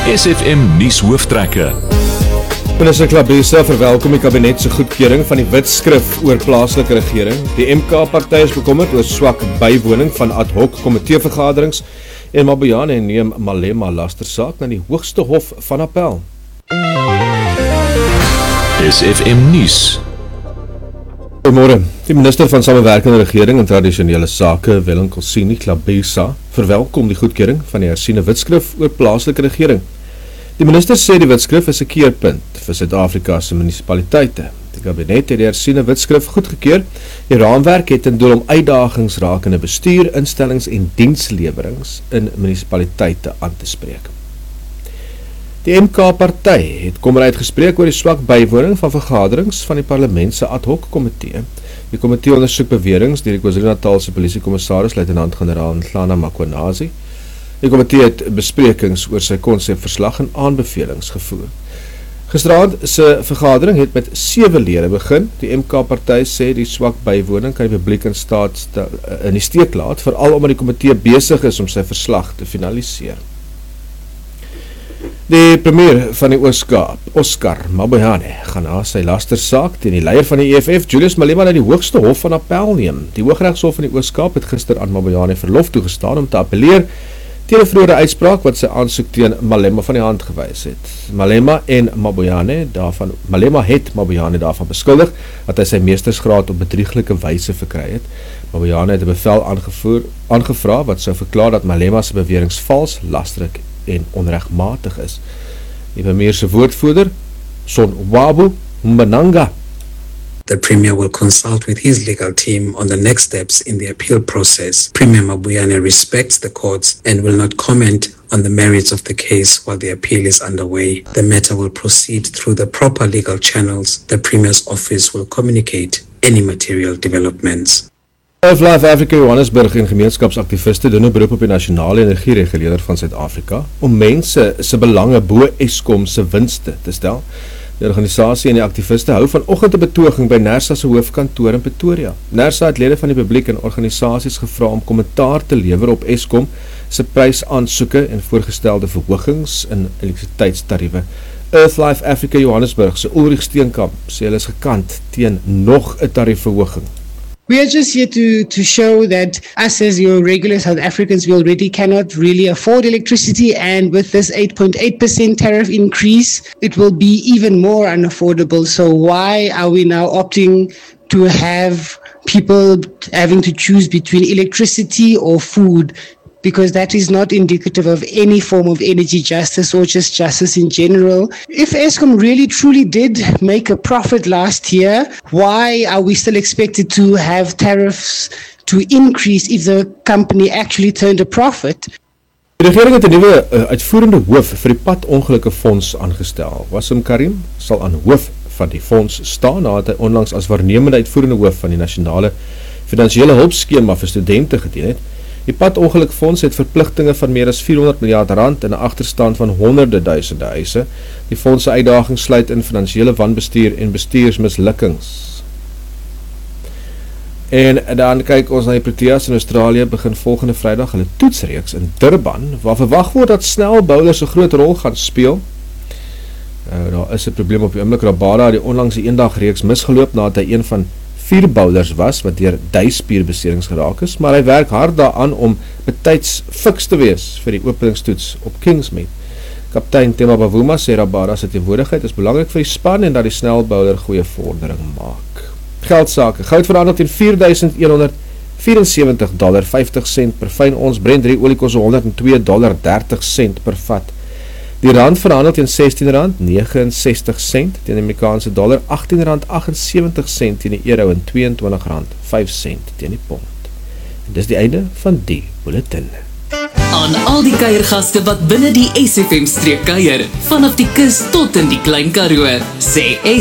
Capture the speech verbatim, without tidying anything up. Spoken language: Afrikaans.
S F M nuus hooftrekke. Minister Klabesa verwelkom die kabinet se goedkeuring van die wetskrif oor plaaslike regering. Die M K-party is bekommerd oor swak bywoning van ad hoc komiteevergaderings en Mabuyane neem Malema lastersaak na die hoogste hof van appel. S F M nuus. Goeiemôre. Die minister van Samewerkende Regering en Tradisionele Sake, Wellenkosini Klabesa, verwelkom die goedkeuring van die hersiene wetskrif oor plaaslike regering. Die minister sê die wetskrif is 'n keerpunt vir Suid-Afrika se munisipaliteite. Die kabinet het die hersiene wetskrif goedgekeur. Die raamwerk het ten doel om uitdagings rakende bestuur, instellings en dienslewerings in munisipaliteite aan te spreek. Die M K-party het kommer uitgespreek oor die swak bywoning van vergaderings van die parlement se ad hoc komitee. Die komitee ondersoek beweringe deur die KwaZulu-Natal se polisiekommissaris luitenant-generaal Nhlana Makhonazi. Die komitee het besprekings oor sy konsepverslag en aanbevelings gevoer. Gisteraand se vergadering het met sewe lede begin. Die M K-party sê die swak bywoning kan die publiek in staat stel, in die steek laat, veral omdat die komitee besig is om sy verslag te finaliseer. Die premier van die Oos-Kaap, Oscar Mabuyane, gaan na sy lastersaak teen die leier van die E F F, Julius Malema, na die hoogste hof van appel neem. Die Hooggeregshof van die Oos-Kaap het gister aan Mabuyane verlof toegestaan om te appeleer teen 'n vroeëre uitspraak wat sy aansoek teen Malema van die hand gewys het. Malema en Mabuyane daarvan Malema het Mabuyane daarvan beskuldig dat hy sy meestersgraad op bedrieglike wyse verkry het. Mabuyane het 'n bevel aangevoer aangevra wat sou verklaar dat Malema se beweringe vals, lasterlik en onregmatig is. Die premier se woordvoerder, Sonwabu Mbananga, the Premier will consult with his legal team on the next steps in the appeal process. Premier Mabuyane respects the courts and will not comment on the merits of the case while the appeal is underway. The matter will proceed through the proper legal channels. The Premier's office will communicate any material developments. Earthlife Africa Johannesburg en gemeenskapsaktiviste doen 'n beroep op die nasionale energiereguleerder van Suid-Afrika om mense se belange bo Eskom se winste te stel. Die organisasie en die aktiviste hou vanoggend 'n betoging by NERSA se hoofkantoor in Pretoria. NERSA het lede van die publiek en organisasies gevra om kommentaar te lewer op Eskom se prysaansoeke en voorgestelde verhogings in elektrisiteitstariewe. Earthlife Africa Johannesburg se Ulrich Steenkamp sê hulle is gekant teen nog 'n tariefverhoging. We are just here to, to show that us as your regular South Africans, we already cannot really afford electricity, and with this eight point eight percent tariff increase, it will be even more unaffordable. So why are we now opting to have people having to choose between electricity or food? Because that is not indicative of any form of energy justice or just justice in general. If Eskom really truly did make a profit last year, why are we still expected to have tariffs to increase if the company actually turned a profit? Die regering het 'n nuwe uh, uitvoerende hoof vir die padongelukke fonds aangestel. Wasim Karim sal aan hoof van die fonds staan nadat hy onlangs as waarnemende uitvoerende hoof van die nasionale finansiële hulpskema vir studente gedien het. Die padongelukfonds het verpligtinge van meer as vierhonderd miljard rand en 'n agterstand van honderde duisende eise. Die fonds se uitdagings sluit in finansiële wanbestuur en bestuursmislukkings. En dan kyk ons na die Proteas in Australië begin volgende Vrydag hulle toetsreeks in Durban, waar verwag word dat snel bowlers 'n groot rol gaan speel. Uh, daar is 'n probleem op die oomblik. Rabada het die onlangse eendagreeks misgeloop nadat hy een van vier bowlers was wat deur duispierbeserings geraak is, maar hy werk hard daaraan om betyds fiks te wees vir die openingstoets op Kingsmead. Kaptein Tema Bavuma sê Rabada se teenwoordigheid is belangrik vir die span en dat die snel bowler goeie vordering maak. Geldsake. Goud verhandel teen vier duisend een honderd vierensewentig dollar vyftig sent per fyn ons. Brent olie kos honderd en twee dollar dertig sent per vat. Die rand verhandel teen sestien rand negenensestig sent, teen die Amerikaanse dollar agttien rand agtensewentig sent, teen die euro en tweeëntwintig rand vyf sent teen die pond. En dis die einde van die bulletin. Aan al die kuiergaste wat binne die S F M streek kuier, vanaf die kus tot in die Klein Karoo, sê